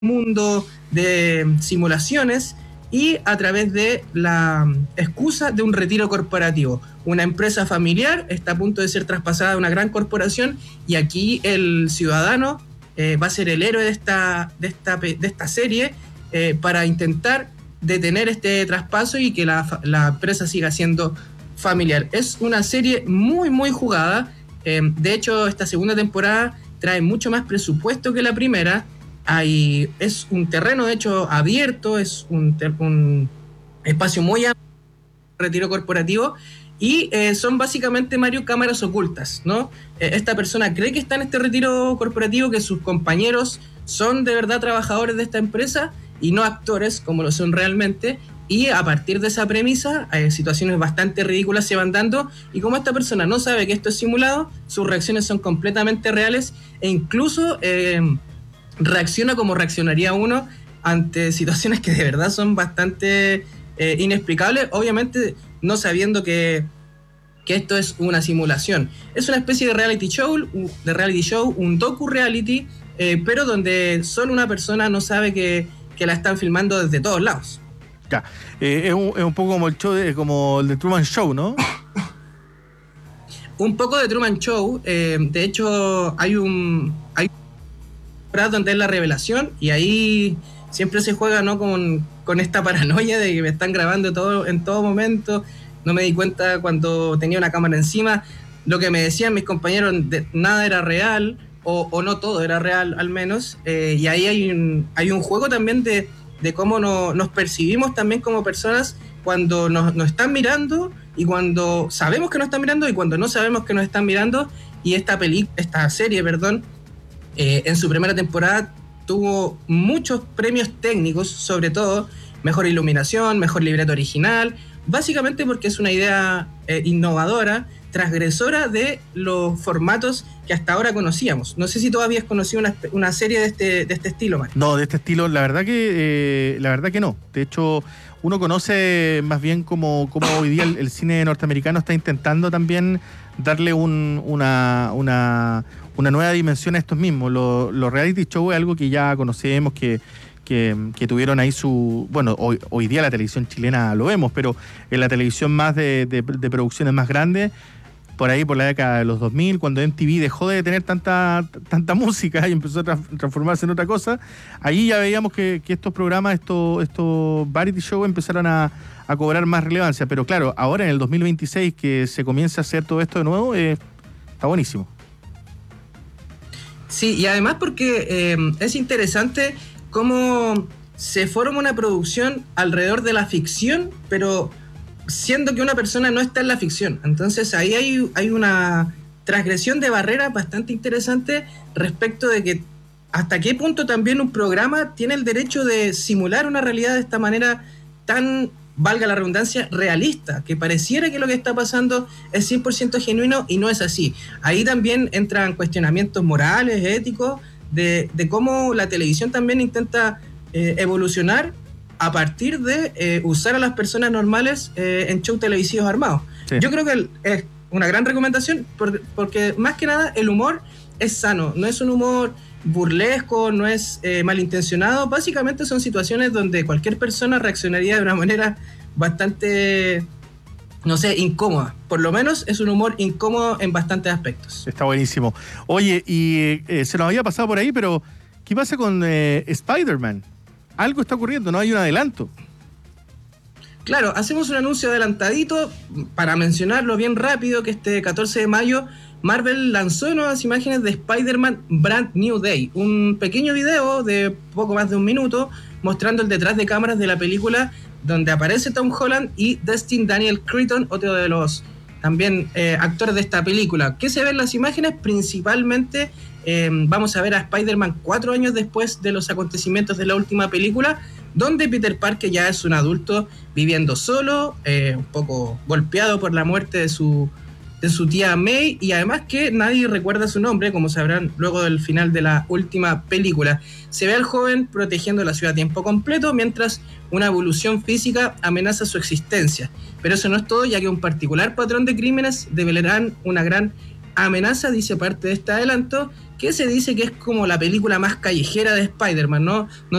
mundo de simulaciones y a través de la excusa de un retiro corporativo. Una empresa familiar está a punto de ser traspasada a una gran corporación y aquí el ciudadano va a ser el héroe de esta serie para intentar detener este traspaso y que la empresa siga siendo familiar. Es una serie muy, muy jugada. De hecho, esta segunda temporada trae mucho más presupuesto que la primera. Es un terreno, de hecho, abierto, es un espacio muy amplio, retiro corporativo, y son básicamente, Mario, cámaras ocultas, ¿no? Esta persona cree que está en este retiro corporativo, que sus compañeros son de verdad trabajadores de esta empresa y no actores como lo son realmente, y a partir de esa premisa, situaciones bastante ridículas se van dando, y como esta persona no sabe que esto es simulado, sus reacciones son completamente reales, e incluso reacciona como reaccionaría uno ante situaciones que de verdad son bastante inexplicables, obviamente no sabiendo que esto es una simulación. Es una especie de reality show, un docu-reality, pero donde solo una persona no sabe que la están filmando desde todos lados. Ya, es un poco como como el de Truman Show, ¿no? Un poco de Truman Show. De hecho, hay donde es la revelación, y ahí siempre se juega, ¿no?, con esta paranoia de que me están grabando en todo momento. No me di cuenta cuando tenía una cámara encima. Lo que me decían mis compañeros, nada era real, o no todo era real al menos, y ahí hay un juego también de cómo nos percibimos también como personas cuando nos están mirando, y cuando sabemos que nos están mirando, y cuando no sabemos que nos están mirando. Y esta serie, en su primera temporada tuvo muchos premios técnicos, sobre todo mejor iluminación, mejor libreto original, básicamente porque es una idea innovadora, transgresora de los formatos que hasta ahora conocíamos. No sé si tú habías conocido una serie de este estilo, Mario. No, de este estilo, la verdad que no. De hecho, uno conoce más bien como hoy día el cine norteamericano está intentando también darle una nueva dimensión a estos mismos. Los reality shows es algo que ya conocemos, que tuvieron ahí bueno, hoy día la televisión chilena lo vemos, pero en la televisión más de producciones más grandes, por ahí por la década de los 2000, cuando MTV dejó de tener tanta música y empezó a transformarse en otra cosa, ahí ya veíamos que estos programas, estos variety shows empezaron a cobrar más relevancia. Pero claro, ahora en el 2026 que se comienza a hacer todo esto de nuevo, está buenísimo. Sí, y además porque es interesante cómo se forma una producción alrededor de la ficción, pero siendo que una persona no está en la ficción. Entonces ahí hay una transgresión de barreras bastante interesante respecto de que hasta qué punto también un programa tiene el derecho de simular una realidad de esta manera tan, valga la redundancia, realista, que pareciera que lo que está pasando es 100% genuino, y no es así. Ahí también entran cuestionamientos morales, éticos, de cómo la televisión también intenta evolucionar a partir de usar a las personas normales en shows televisivos armados. Sí. Yo creo que es una gran recomendación porque más que nada el humor es sano, no es un humor burlesco, no es malintencionado. Básicamente son situaciones donde cualquier persona reaccionaría de una manera bastante, no sé, incómoda. Por lo menos es un humor incómodo en bastantes aspectos. Está buenísimo. Oye, y se nos había pasado por ahí, pero ¿qué pasa con Spider-Man? Algo está ocurriendo, ¿no? Hay un adelanto. Claro, hacemos un anuncio adelantadito para mencionarlo bien rápido, que este 14 de mayo Marvel lanzó nuevas imágenes de Spider-Man Brand New Day, un pequeño video de poco más de un minuto mostrando el detrás de cámaras de la película, donde aparece Tom Holland y Destin Daniel Cretton, otro de los también actores de esta película. ¿Qué se ve en las imágenes? Principalmente vamos a ver a Spider-Man 4 años después de los acontecimientos de la última película, donde Peter Parker ya es un adulto viviendo solo, un poco golpeado por la muerte de su tía May, y además que nadie recuerda su nombre, como sabrán luego del final de la última película. Se ve al joven protegiendo la ciudad a tiempo completo, mientras una evolución física amenaza su existencia. Pero eso no es todo, ya que un particular patrón de crímenes develarán una gran Amenaza dice parte de este adelanto que se dice que es como la película más callejera de Spider-Man, ¿no? No